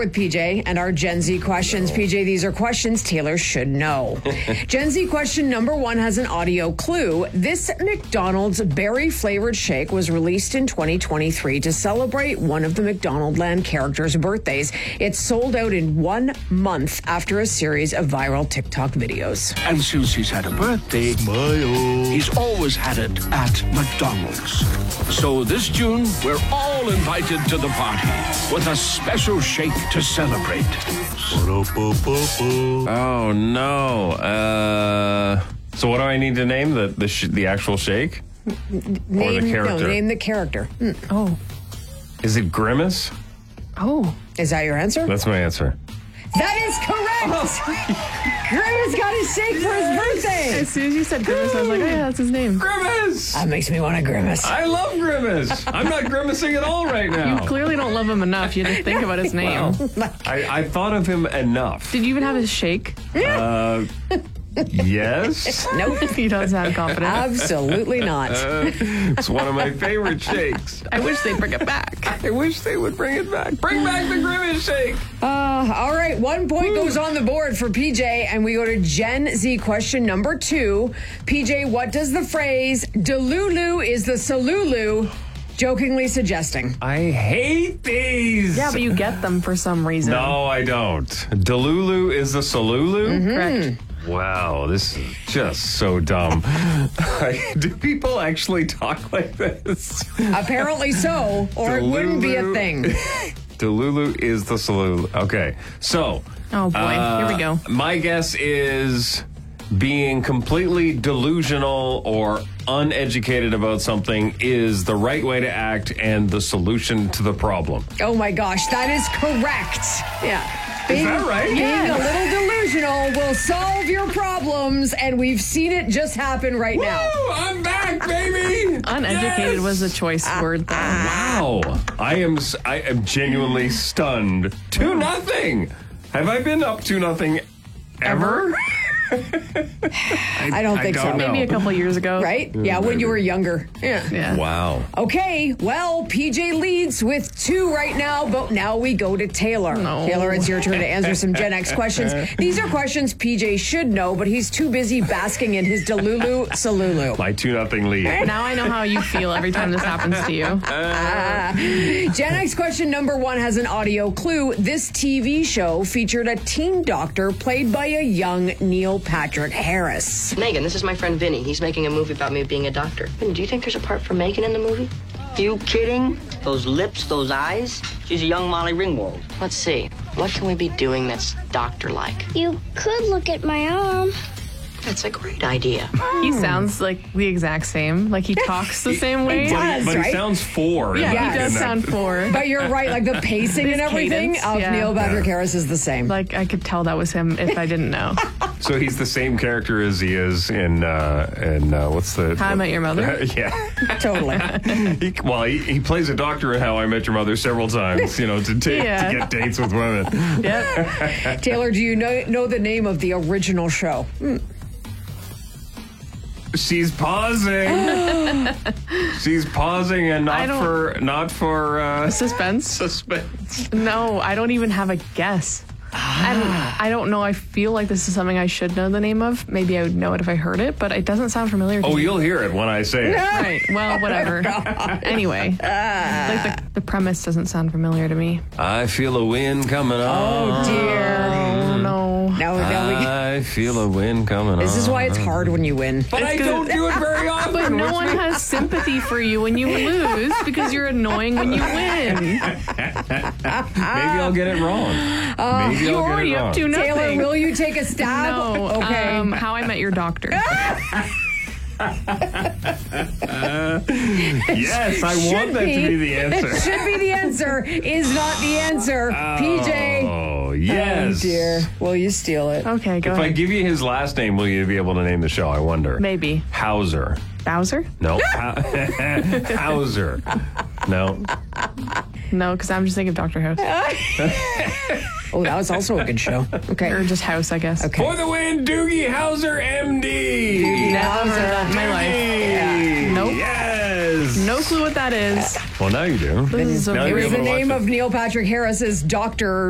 with PJ and our Gen Z questions. PJ, these are questions Taylor should know. Gen Z question number 1 has an audio clue. This McDonald's berry-flavored shake was released in 2023 to celebrate one of the McDonaldland characters' birthdays. It sold out in 1 month after a series of viral TikTok videos. And since he's had a birthday, he's always had it at McDonald's. So this June, we're all invited to the party with a special shake to celebrate. Oh, no. So what do I need to name? The actual shake? Or the character? No, name the character. Oh. Is it Grimace? Oh. Is that your answer? That's my answer. That is correct! Grimace got his shake for his birthday! As soon as you said Grimace, I was like, oh, yeah, that's his name. Grimace! That makes me want to grimace. I love Grimace. I'm not grimacing at all right now. You clearly don't love him enough. You had to think about his name. Well, I thought of him enough. Did you even have his shake? Yes. Nope. He does sound confident. Absolutely not. It's one of my favorite shakes. I wish they'd bring it back. I wish they would bring it back. Bring back the Grimace shake. All right, 1 point goes on the board for PJ, and we go to Gen Z question number 2. PJ, what does the phrase "Delulu is the Salulu" jokingly suggesting? I hate these. Yeah, but you get them for some reason. No, I don't. Delulu is the Salulu? Correct. Wow, this is just so dumb. Do people actually talk like this? Apparently so, or it wouldn't be a thing. Delulu is the Salulu. Okay, so. Oh, boy. Here we go. My guess is being completely delusional or uneducated about something is the right way to act and the solution to the problem. Oh my gosh, that is correct. Yeah. Is that right? Being a little delusional will solve your problems, and we've seen it just happen right now. Woo, I'm back, baby! Uneducated Yes! was a choice word, though. Wow. I am genuinely stunned. 2-0. Have I been up 2-0 ever? I don't think so. know. Maybe a couple years ago. Right? Yeah, when you were younger. Yeah. Yeah. Wow. Okay, well, PJ leads with 2 right now, but now we go to Taylor. No. Taylor, it's your turn to answer some Gen X questions. These are questions PJ should know, but he's too busy basking in his Delulu Salulu. My 2-0 lead. Now I know how you feel every time this happens to you. Gen X question number 1 has an audio clue. This TV show featured a teen doctor played by a young Neil Patrick Harris. Megan, this is my friend Vinny. He's making a movie about me being a doctor. Vinny, do you think there's a part for Megan in the movie? You kidding? Those lips, those eyes? She's a young Molly Ringwald. Let's see. What can we be doing that's doctor-like? You could look at my arm. That's a great idea. He sounds like the exact same. Like he talks the same way. does. But right? he sounds 4. Yeah, Yes. he does sound 4. But you're right, like the pacing His and everything cadence, of yeah. Neil Patrick Harris is the same. Like I could tell that was him if I didn't know. So he's the same character as he is in what's the... How I Met Your Mother? Yeah. Totally. He plays a doctor in How I Met Your Mother several times, to get dates with women. Yep. Taylor, do you know the name of the original show? She's pausing. She's pausing, and not for Suspense? suspense. No, I don't even have a guess. And I don't know. I feel like this is something I should know the name of. Maybe I would know it if I heard it, but it doesn't sound familiar to me. Oh, you'll hear it when I say it. Right. Well, whatever. Anyway, like the premise doesn't sound familiar to me. I feel a wind coming on. Oh, dear. Oh, no. Now I feel a wind coming on. this is why it's hard when you win. But I don't do it very often. But no one has sympathy for you when you lose because you're annoying when you win. Maybe I'll get it wrong. Maybe You're I'll get already it up wrong. to nothing. Taylor, will you take a stab? No. Okay. How I Met Your Doctor. Yes, I want that to be the answer. It should be the answer. Is not the answer. PJ. Oh, yes. Oh, dear. Will you steal it? Okay, go If I ahead. give you his last name, will you be able to name the show? I wonder. Maybe. Hauser. Bowser? No. Hauser. No. No, because I'm just thinking of Dr. House. Oh, that was also a good show. Okay. Or just House, I guess. Okay. For the win, Doogie Hauser, MD. Never heard that in my life. Nope. Yes. No clue what that is. Well, now you do. This is so Now It you're was able the to watch name it. of Neil Patrick Harris's doctor